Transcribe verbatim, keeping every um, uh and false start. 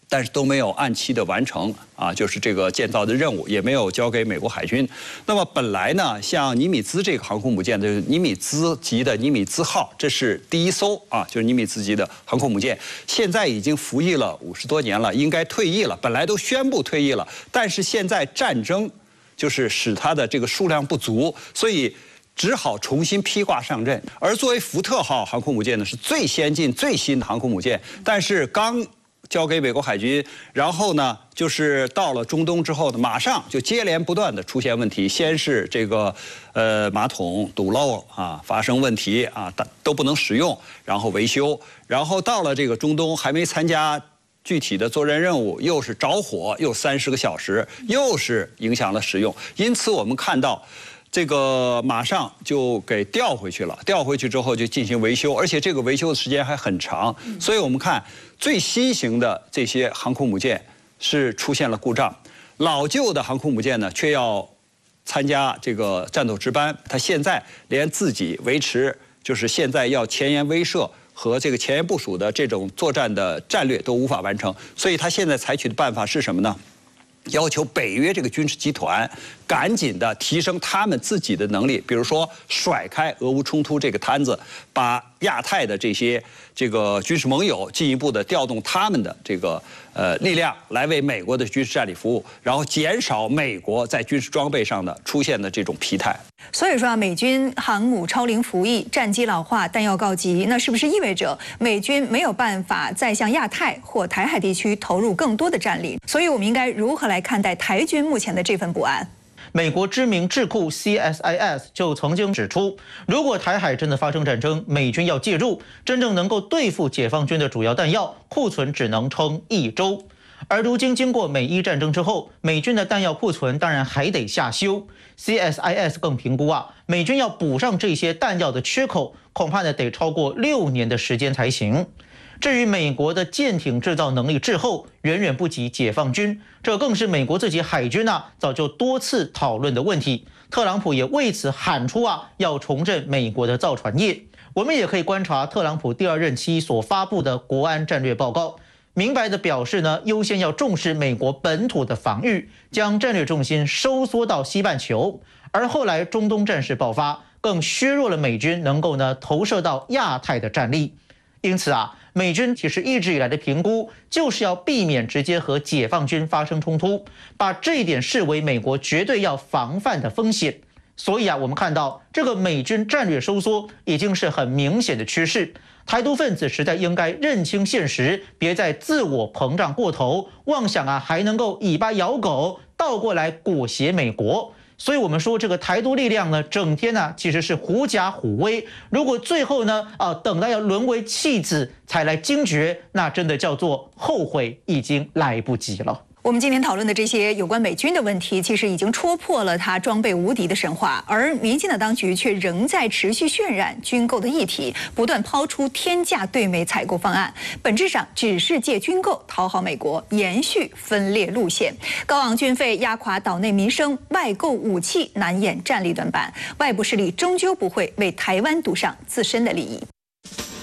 但是都没有按期的完成啊，就是这个建造的任务也没有交给美国海军。那么本来呢，像尼米兹这个航空母舰，就是尼米兹级的尼米兹号，这是第一艘啊，就是尼米兹级的航空母舰，现在已经服役了五十多年了，应该退役了，本来都宣布退役了，但是现在战争就是使它的这个数量不足，所以只好重新披挂上阵。而作为福特号航空母舰呢，是最先进、最新的航空母舰，但是刚交给美国海军，然后呢，就是到了中东之后呢，马上就接连不断的出现问题。先是这个呃马桶堵漏啊，发生问题啊，都不能使用，然后维修，然后到了这个中东还没参加具体的作战任务，又是着火，又三十个小时，又是影响了使用。因此我们看到，这个马上就给调回去了，调回去之后就进行维修，而且这个维修的时间还很长。所以我们看最新型的这些航空母舰是出现了故障，老旧的航空母舰呢却要参加这个战斗值班，它现在连自己维持就是现在要前沿威慑和这个前沿部署的这种作战的战略都无法完成，所以它现在采取的办法是什么呢？要求北约这个军事集团赶紧的提升他们自己的能力，比如说甩开俄乌冲突这个摊子，把亚太的这些这个军事盟友进一步的调动他们的这个呃力量来为美国的军事战力服务，然后减少美国在军事装备上的出现的这种疲态。 所以说啊，美军航母超龄服役，战机老化，弹药告急，那是不是意味着美军没有办法再向亚太或台海地区投入更多的战力？所以我们应该如何来看待台军目前的这份不安？ 美国知名智库 C S I S 就曾经指出，如果台海真的发生战争，美军要介入，真正能够对付解放军的主要弹药库存只能撑一周。而如今经过美伊战争之后，美军的弹药库存当然还得下修。C S I S 更评估啊，美军要补上这些弹药的缺口，恐怕呢得超过六年的时间才行。至于美国的舰艇制造能力滞后，远远不及解放军，这更是美国自己海军啊早就多次讨论的问题。特朗普也为此喊出啊要重振美国的造船业。我们也可以观察特朗普第二任期所发布的国安战略报告，明白的表示呢，优先要重视美国本土的防御，将战略重心收缩到西半球。而后来中东战事爆发，更削弱了美军能够呢投射到亚太的战力。因此啊，美军其实一直以来的评估就是要避免直接和解放军发生冲突，把这一点视为美国绝对要防范的风险。所以啊，我们看到这个美军战略收缩已经是很明显的趋势。台独分子实在应该认清现实，别再自我膨胀过头，妄想啊还能够尾巴咬狗，倒过来裹挟美国。所以我们说这个台独力量呢，整天呢其实是狐假虎威。如果最后呢，啊等到要沦为弃子才来惊觉，那真的叫做后悔已经来不及了。 我们今天讨论的这些有关美军的问题，其实已经戳破了它装备无敌的神话，而民进党当局却仍在持续渲染军购的议题，不断抛出天价对美采购方案，本质上只是借军购讨好美国，延续分裂路线。高昂军费压垮岛内民生，外购武器难掩战力短板，外部势力终究不会为台湾赌上自身的利益。